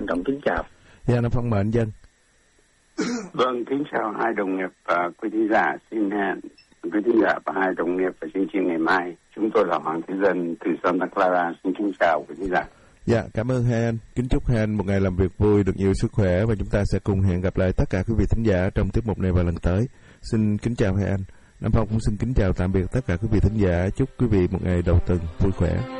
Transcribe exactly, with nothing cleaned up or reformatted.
trọng kính chào. Dạ, Nam Phong mệnh dân. Vâng, kính chào hai đồng nghiệp và quý thính giả. Xin hẹn quý thính giả và hai đồng nghiệp vào chương trình ngày mai. Chúng tôi là Hoàng Thế Dân từ Santa Clara. Xin kính chào quý thính giả. Dạ, cảm ơn hai anh. Kính chúc hai anh một ngày làm việc vui, được nhiều sức khỏe, và chúng ta sẽ cùng hẹn gặp lại tất cả quý vị thính giả trong tiết mục này vào lần tới. Xin kính chào hai anh. Nam Phong cũng xin kính chào tạm biệt tất cả quý vị thính giả. Chúc quý vị một ngày đầu tuần vui khỏe.